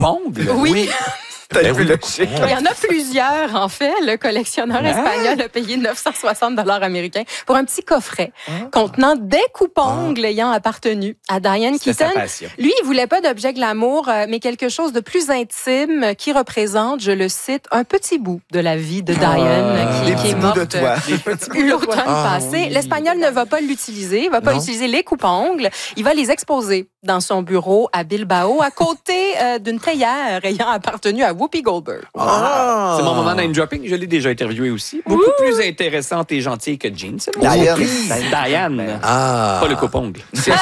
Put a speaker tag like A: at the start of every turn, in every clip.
A: coupe-ongles?
B: Oui.
C: Ben oui.
B: Il y en a plusieurs, en fait. Le collectionneur espagnol a payé 960 $ américains pour un petit coffret contenant des coupe-ongles ayant appartenu à Diane
A: C'était sa
B: Keaton.
A: passion.
B: Lui, il voulait pas d'objet glamour, mais quelque chose de plus intime qui représente, je le cite, un petit bout de la vie de Diane
C: Des
B: qui
C: petits
B: est
C: bouts
B: morte
C: de toi.
B: l'automne passé. L'Espagnol ne va pas l'utiliser, il va pas utiliser les coupe-ongles. Il va les exposer dans son bureau à Bilbao, à côté d'une théière ayant appartenu à Whoopi Goldberg.
A: C'est mon moment name dropping. Je l'ai déjà interviewé aussi. Beaucoup plus intéressante et gentille que Jean. C'est bon. Diane. Pas le coupe-ongle.
D: Je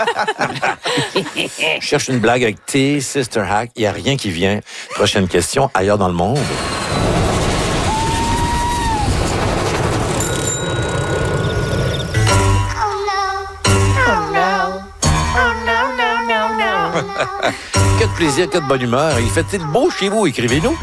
D: cherche une blague avec T, Sister Hack. Il n'y a rien qui vient. Prochaine question, ailleurs dans le monde. Que de plaisir, que de bonne humeur. Il fait-il beau chez vous? Écrivez-nous.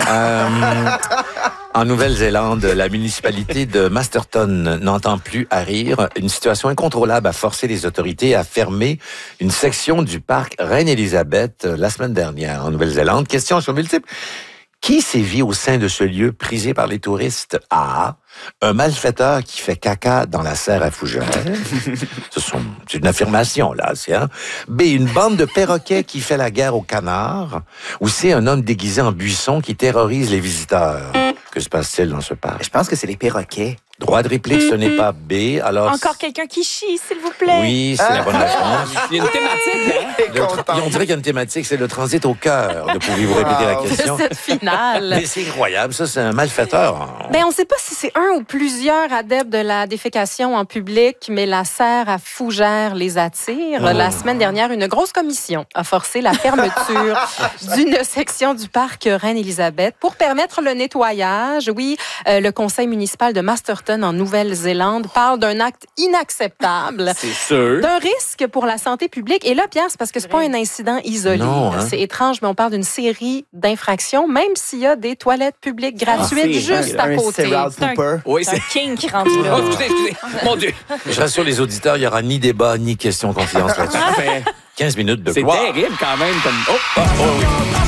D: En Nouvelle-Zélande, la municipalité de Masterton n'entend plus à rire. Une situation incontrôlable a forcé les autorités à fermer une section du parc Reine-Élisabeth la semaine dernière en Nouvelle-Zélande. Question sur multiple. Qui sévit au sein de ce lieu prisé par les touristes? A. Un malfaiteur qui fait caca dans la serre à fougères. C'est une affirmation, là. B. Une bande de perroquets qui fait la guerre aux canards. Ou C. Un homme déguisé en buisson qui terrorise les visiteurs. Que se passe-t-il dans ce parc?
C: Je pense que c'est les perroquets.
D: Droit de réplique, ce n'est pas B. Alors,
B: Encore quelqu'un qui chie, s'il vous plaît.
D: oui, c'est la bonne réponse.
A: Il y a une thématique, hein?
D: On dirait qu'il y a une thématique, c'est le transit au cœur. Pouvez-vous répéter la
B: De
D: question?
B: cette finale.
D: Mais c'est incroyable, ça, c'est un malfaiteur.
B: Ben, on ne sait pas si c'est un ou plusieurs adeptes de la défécation en public, mais la serre à fougères les attire. La semaine dernière, une grosse commission a forcé la fermeture d'une section du parc Reine-Élisabeth pour permettre le nettoyage. Oui, le conseil municipal de Masterton en Nouvelle-Zélande parle d'un acte inacceptable.
A: C'est sûr.
B: D'un risque pour la santé publique. Et là, Pierre, c'est parce que c'est pas un incident isolé.
D: Non, hein?
B: C'est étrange, mais on parle d'une série d'infractions, même s'il y a des toilettes publiques gratuites
A: c'est
B: juste à
C: Un
B: côté.
C: Cyril Pooper.
A: Oui,
E: C'est un
A: c'est...
E: king qui rendu là.
A: Oh, excusez. Mon Dieu.
D: Je rassure les auditeurs, il n'y aura ni débat, ni question de confidence là-dessus.
A: Parfait.
D: 15 minutes de
A: C'est
D: gloire.
A: terrible quand même. Comme... Oh,
D: oui.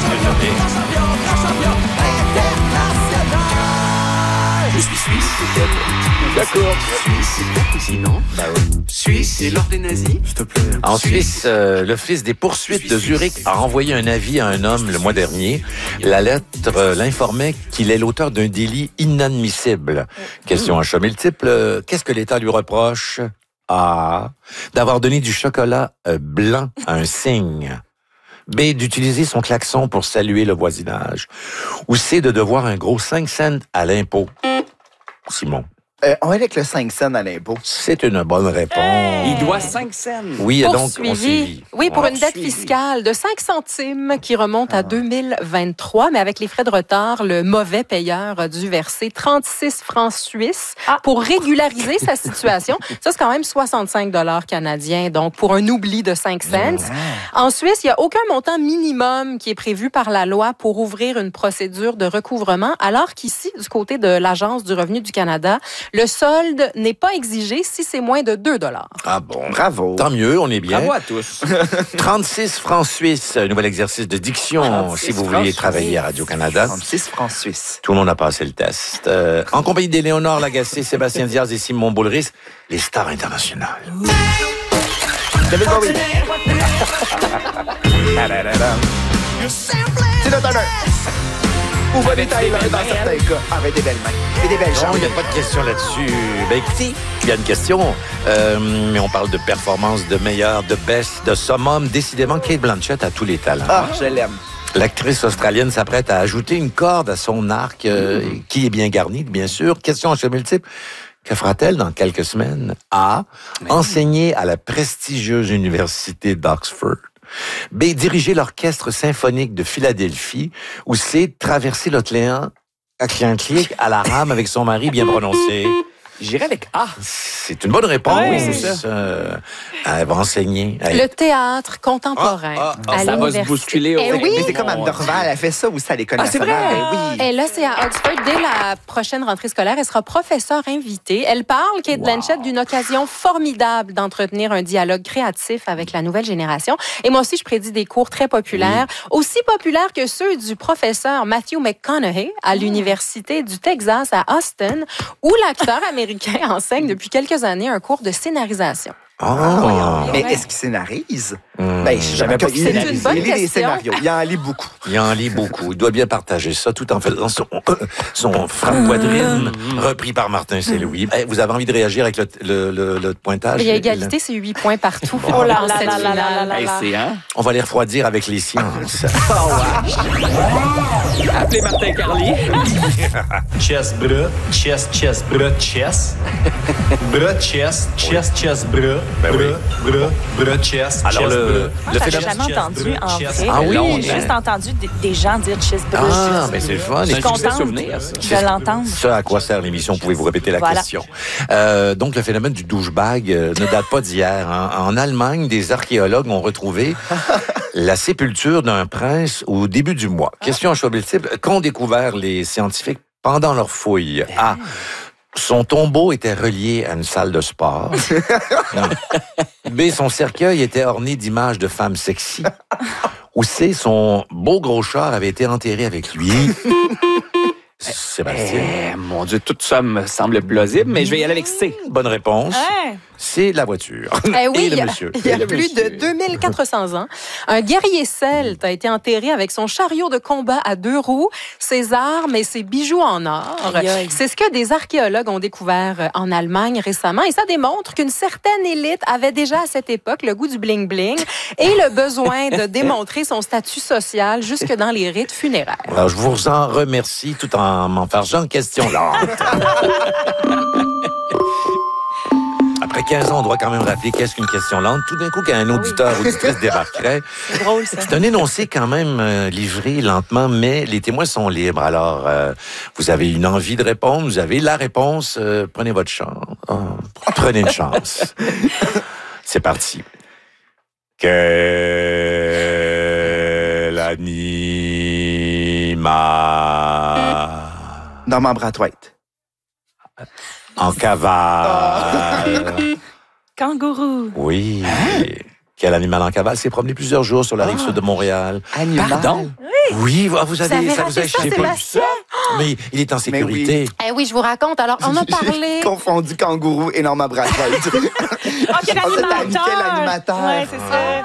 F: Je suis suisse,
A: d'accord.
F: sinon. Suisse, c'est l'ordre des nazis.
C: S'il te plaît.
D: En Suisse, l'Office des poursuites de Zurich a envoyé un avis à un homme le mois dernier. La lettre l'informait qu'il est l'auteur d'un délit inadmissible. Question à choix multiple. Qu'est-ce que l'État lui reproche? A. D'avoir donné du chocolat blanc à un cygne. B. D'utiliser son klaxon pour saluer le voisinage. Ou C. De devoir un gros 5 cents à l'impôt. Simon.
C: On est avec le 5 cents à l'impôt.
D: C'est une bonne réponse.
A: Il doit 5 cents.
D: Oui, donc on
B: Poursuivi.
D: suivi.
B: Oui, pour une dette
A: Poursuivi.
B: fiscale de 5 centimes qui remonte à 2023, mais avec les frais de retard, le mauvais payeur a dû verser 36 francs suisses pour régulariser sa situation. Ça, c'est quand même 65 $ canadiens, donc pour un oubli de 5 cents. En Suisse, il n'y a aucun montant minimum qui est prévu par la loi pour ouvrir une procédure de recouvrement, alors qu'ici, du côté de l'Agence du revenu du Canada, le solde n'est pas exigé si c'est moins de 2 $.
D: Ah bon.
C: Bravo.
D: Tant mieux, on est bien.
A: Bravo à tous.
D: 36 francs suisses, un nouvel exercice de diction
A: 36
D: si vous
A: francs
D: vouliez
A: suisses.
D: travailler à Radio-Canada.
C: 36 francs suisses.
D: Tout le monde a passé le test. En compagnie d'Éléonore Lagacé, Sébastien Diaz et Simon Boulris, les stars internationales.
C: David Bowie. C'est notre honneur. Où va les Tyler dans certains cas? Avec des belles mains. Et des belles
D: Non,
C: jambes.
D: il n'y a pas de question là-dessus. Ben écoutez, il y a une question, mais on parle de performance, de meilleur, de best, de summum. Décidément, Kate Blanchett a tous les talents.
C: Ah, je l'aime.
D: L'actrice australienne s'apprête à ajouter une corde à son arc, qui est bien garni, bien sûr. Question à choix multiple. Que fera-t-elle dans quelques semaines? A. Enseigner à la prestigieuse université d'Oxford. B. Diriger l'orchestre symphonique de Philadelphie. Ou C. Traverser l'océan Atlantique à la rame avec son mari bien prononcé.
A: J'irais avec A.
D: C'est une bonne réponse.
A: Oui, c'est ça.
D: Elle va enseigner.
B: Le théâtre contemporain à
A: ça va se
B: l'université.
A: bousculer.
B: Oui.
C: Mais c'est comme Anne Dorval, elle fait ça aussi à l'École
A: c'est
C: nationale.
A: vrai?
C: Oui.
B: Et là, c'est à Oxford. Dès la prochaine rentrée scolaire, elle sera professeure invitée. Elle parle, Kate Blanchett, d'une occasion formidable d'entretenir un dialogue créatif avec la nouvelle génération. Et moi aussi, je prédis des cours très populaires, aussi populaires que ceux du professeur Matthew McConaughey à l'Université du Texas à Austin, où l'acteur américain enseigne depuis quelques années un cours de scénarisation.
C: Mais est-ce qu'il scénarise?
A: Je savais pas qu'il
B: C'est une bonne
C: Il lit des
B: question.
C: scénarios. Il en lit beaucoup.
D: Il en lit beaucoup. Il doit bien partager ça tout en faisant son frappe-poitrine repris par Martin Saint-Louis. Vous avez envie de réagir avec le pointage?
B: Il y a égalité, c'est 8 points partout.
E: Oh là
B: dans
E: là
B: cette
E: là là
B: finale.
E: là là.
A: C'est hein?
D: On va les refroidir avec les sciences.
A: Appelez Martin Carly.
G: Chess, bras, chess, chess, bras, chess. Bras, chess, chess, chess, bras. Bras, chess,
D: Alors,
G: chess,
D: le
E: J'avais
D: phénomène...
E: jamais entendu en vrai.
D: Ah oui?
E: J'ai juste entendu des gens dire chess, bras.
D: Ah, mais c'est le fun.
E: Je suis
A: C'est un succès
E: contente
A: souvenir, ça.
E: de l'entendre.
D: Ce à quoi sert l'émission, pouvez-vous répéter la
E: Voilà.
D: question? Donc, le phénomène du douchebag ne date pas d'hier. Hein. En Allemagne, des archéologues ont retrouvé la sépulture d'un prince au début du mois. Question à choix multiple. Qu'ont découvert les scientifiques pendant leur fouille? A. Son tombeau était relié à une salle de sport. B. Son cercueil était orné d'images de femmes sexy. Ou C. Son beau gros char avait été enterré avec lui. Sébastien.
A: Mon Dieu, tout ça me semble plausible, mais je vais y aller avec C.
D: Bonne réponse.
E: Ouais.
D: C'est la voiture.
B: Oui,
D: Et le monsieur.
B: il y a plus de 2400 ans, un guerrier celte a été enterré avec son chariot de combat à 2 roues, ses armes et ses bijoux en or.
E: Aïe, aïe.
B: C'est ce que des archéologues ont découvert en Allemagne récemment et ça démontre qu'une certaine élite avait déjà à cette époque le goût du bling-bling et le besoin de démontrer son statut social jusque dans les rites funéraires.
D: Alors, je vous en remercie tout en m'enfargeant. Question lente. Après 15 ans, on doit quand même rappeler qu'est-ce qu'une question lente. Tout d'un coup, quand un auditeur ou auditrice débarquerait,
E: C'est drôle, ça.
D: c'est un énoncé quand même livré lentement, mais les témoins sont libres. Alors, vous avez une envie de répondre, vous avez la réponse, prenez votre chance. Oh, prenez une chance. C'est parti. Quel animal
C: Norman Brathwaite.
D: en cavale?
E: Kangourou.
D: Oui. Quel animal en cavale s'est promené plusieurs jours sur la rive sud de Montréal?
C: Animal.
A: Pardon?
D: Oui, vous
B: Vous
D: avez,
B: avez
D: ça vous a
B: raté ça,
D: échappé.
B: Sébastien?
D: Mais il est en sécurité.
B: Eh oui, je vous raconte. Alors, on a parlé...
C: J'ai confondu kangourou et Norman Brathwaite.
E: Ah, quel animateur!
C: Quel animateur!
E: Ouais, c'est ça.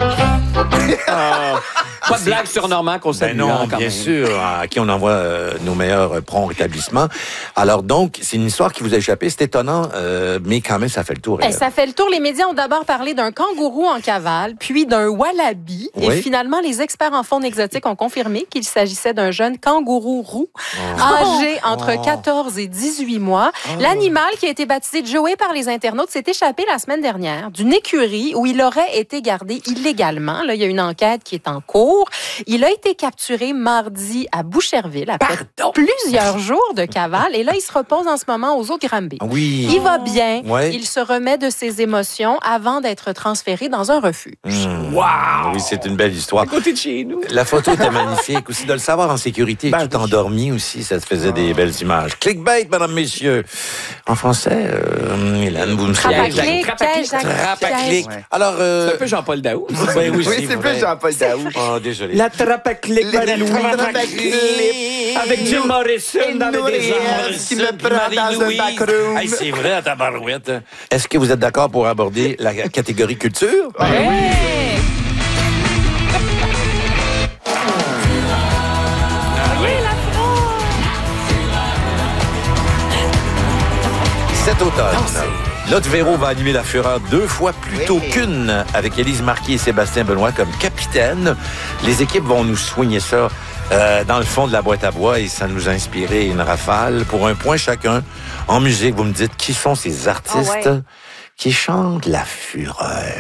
A: Pas de blague sur Normand qu'on salue.
D: Ben non,
A: quand
D: bien
A: même.
D: sûr, à qui on envoie nos meilleurs prompts rétablissements. Alors donc, c'est une histoire qui vous a échappé, c'est étonnant, mais quand même, ça fait le tour.
B: Eh, ça fait le tour. Les médias ont d'abord parlé d'un kangourou en cavale, puis d'un wallaby.
D: Oui.
B: Et finalement, les experts en faune exotique ont confirmé qu'il s'agissait d'un jeune kangourou roux, âgé entre 14 et 18 mois. L'animal, qui a été baptisé Joey par les internautes, s'est échappé la semaine dernière d'une écurie où il aurait été gardé illégalement. Là, il y a une enquête qui est en cours. Il a été capturé mardi à Boucherville après plusieurs jours de cavale. Et là, il se repose en ce moment aux eaux de Granby.
D: Oui.
B: Il va bien.
D: Ouais.
B: Il se remet de ses émotions avant d'être transféré dans un refuge.
D: Wow! Oui, c'est une belle histoire.
A: À côté de chez nous.
D: La photo était magnifique. Aussi, de le savoir en sécurité, tout endormi aussi, ça se faisait des belles images. Clickbait, mesdames, messieurs. En français, Hélène, vous me
B: Trapaclic, piège à
D: Trapaclic.
C: Ouais.
D: Alors,
A: C'est un peu Jean-Paul Daou.
D: oui,
C: Oui, c'est
D: vrai.
C: plus Jean-Paul Daou.
D: Oh, désolé.
A: La Trapaclic, Marie-Louis.
C: Trapaclic.
A: Avec Jim Morrison dans le désordre.
C: Qui me prend dans un backroom.
D: Hey, c'est vrai, à ta barouette. Est-ce que vous êtes d'accord pour aborder la catégorie culture? Cet automne, Lotte Véro va animer la Fureur 2 fois plus tôt qu'une, avec Élise Marquis et Sébastien Benoît comme capitaine. Les équipes vont nous soigner ça dans le fond de la boîte à bois et ça nous a inspiré une rafale. Pour un point chacun, en musique, vous me dites qui sont ces artistes qui chantent la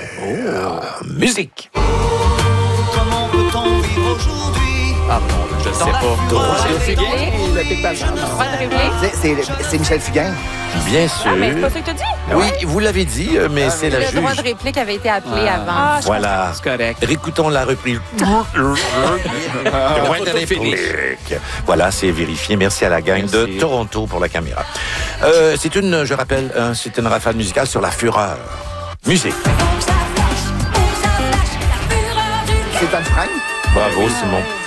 D: Fureur. Musique.
F: Comment peut-on vivre aujourd'hui?
A: Ah, bon, je sais pas.
B: Droit de
A: Fugain,
B: réplique.
A: le pic passant.
B: Droit de réplique.
C: C'est Michel Fugain.
D: Bien sûr.
E: Ah, mais c'est pas ça que t'as dit?
D: Oui, vous l'avez dit, mais c'est la
B: Le droit
D: juge.
B: de réplique avait été appelé avant.
E: Ah, je
D: Voilà.
A: C'est correct.
D: Récoutons la reprise. Droit de réplique. Voilà, c'est vérifié. Merci à la gang de
A: Merci.
D: Toronto pour la caméra. Je rappelle, c'est une rafale musicale sur la fureur. Musique.
C: C'est Anne Frank.
D: Bravo, Simon.